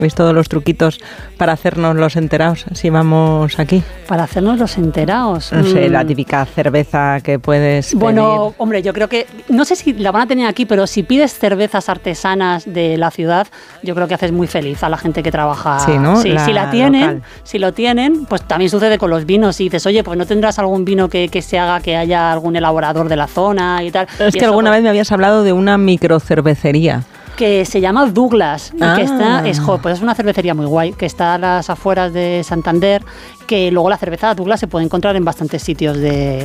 ¿Veis todos los truquitos para hacernos los enterados si vamos aquí? Para hacernos los enterados. No sé, la típica cerveza que puedes Bueno, pedir. hombre, yo creo que, no sé si la van a tener aquí, pero si pides cervezas artesanas de la ciudad, yo creo que haces muy feliz a la gente que trabaja. Sí, ¿no? Sí, La si la tienen, local. si lo tienen, pues también sucede con los vinos. Si dices, oye, pues no tendrás algún vino que se haga que haya algún elaborador de la zona y tal. Es Y que eso, alguna pues, vez me habías hablado de una microcervecería. que se llama Douglas y que Ah. pues es una cervecería muy guay, que está a las afueras de Santander, que luego la cerveza Douglas se puede encontrar en bastantes sitios de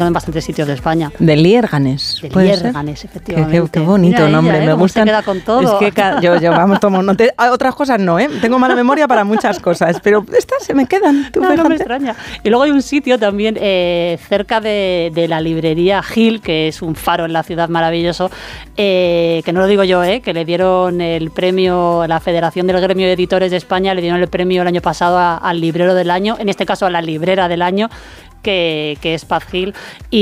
España. De Liérganes. De ¿puede ser? Liérganes, efectivamente. Qué bonito Mira nombre, ella, me cómo gusta. se queda con todo. Es que yo vamos, tomo notas. Otras cosas no, ¿eh? Tengo mala memoria para muchas cosas, pero estas se me quedan. Tú No me fíjate. extraña. Y luego hay un sitio también cerca de la librería Gil, que es un faro en la ciudad maravilloso, que no lo digo yo, que le dieron el premio, la Federación del Gremio de Editores de España le dieron el premio el año pasado al librero del año, en este caso a la librera del año, que es Paz Gil,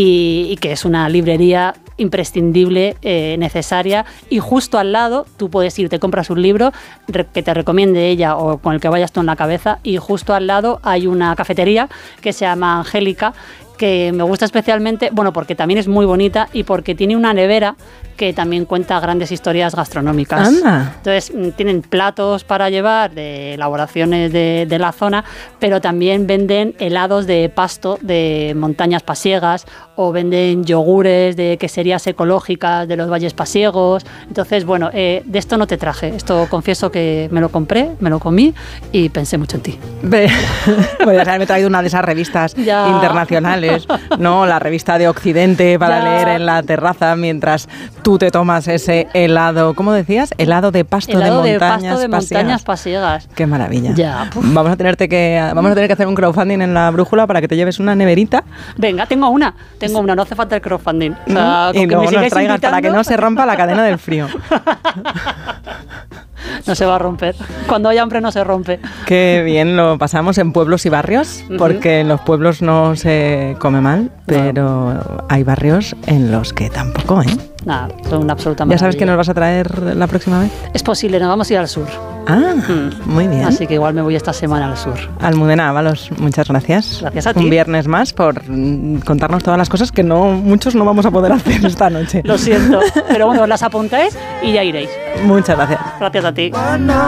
y que es una librería imprescindible, necesaria, y justo al lado tú puedes ir, te compras un libro que te recomiende ella o con el que vayas tú en la cabeza, y justo al lado hay una cafetería que se llama Angélica, que me gusta especialmente, bueno, porque también es muy bonita y porque tiene una nevera que también cuenta grandes historias gastronómicas. Anda. Entonces, tienen platos para llevar de elaboraciones de la zona, pero también venden helados de pasto de montañas pasiegas, o venden yogures de queserías ecológicas de los valles pasiegos. Entonces, bueno, de esto no te traje. Esto confieso que me lo compré, me lo comí y pensé mucho en ti. Podrías haberme traído una de esas revistas Ya. internacionales, ¿no? La revista de Occidente para Ya. leer en la terraza mientras tú te tomas ese helado, ¿cómo decías? Helado de pasto Helado de de montañas pasto de pasiegas. montañas pasiegas. Qué maravilla. Ya, puf. Vamos a tener que hacer un crowdfunding en la brújula para que te lleves una neverita. Venga, tengo una, no hace falta el crowdfunding. O sea, Y con que luego me nos sigáis traigas para que invitando, no se rompa la cadena del frío. no se va a romper. Cuando hay hambre no se rompe. Qué bien lo pasamos en pueblos y barrios, porque en los pueblos no se come mal, pero hay barrios en los que tampoco, ¿eh? Nada, son una absoluta ¿Ya maravilla. sabes qué nos vas a traer la próxima vez? Es posible, nos vamos a ir al sur. Ah, muy bien. Así que igual me voy esta semana al sur. Almudena Ábalos, muchas gracias. Gracias a ti. Un viernes más por contarnos todas las cosas que muchos no vamos a poder hacer esta noche. Lo siento, pero bueno, las apuntáis y ya iréis. Muchas gracias. Gracias a ti.